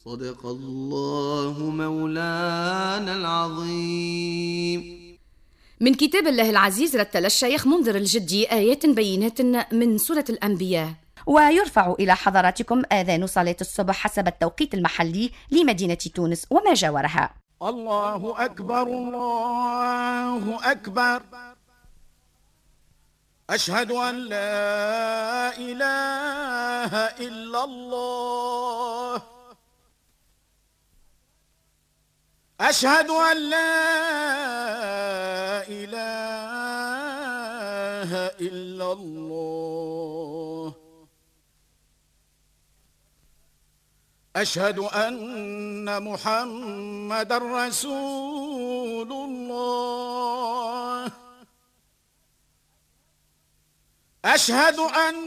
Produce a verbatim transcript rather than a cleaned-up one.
صدق الله مولانا العظيم. من كتاب الله العزيز رتل الشيخ منذر الجدي آيات بينات من سورة الأنبياء. ويرفع إلى حضراتكم آذان صلاة الصبح حسب التوقيت المحلي لمدينة تونس وما جاورها. الله أكبر الله أكبر، أشهد أن لا إله إلا الله، أشهد أن لا إله إلا الله، أشهد أن محمد رسول الله، أشهد أن